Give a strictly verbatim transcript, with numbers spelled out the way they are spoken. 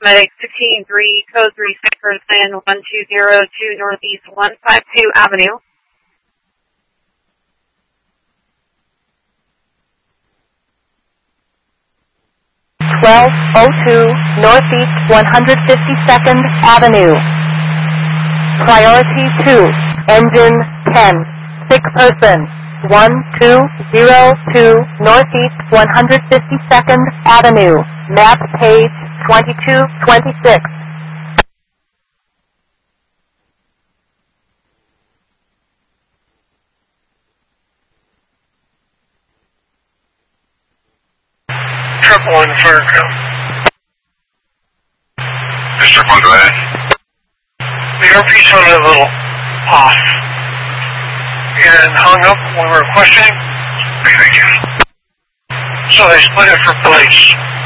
Medic sixteen three, code three six person, one two zero two Northeast one five two Avenue. twelve oh two Northeast one hundred fifty-second Avenue. Priority two, engine ten, sick person, one two zero two Northeast one hundred fifty-second Avenue, map page twenty-two twenty-six. Triple one, Fargo. Mister one, go ahead. The earpiece sounded a little off and hung up when we were questioning. Okay, thank you. So they split it for police.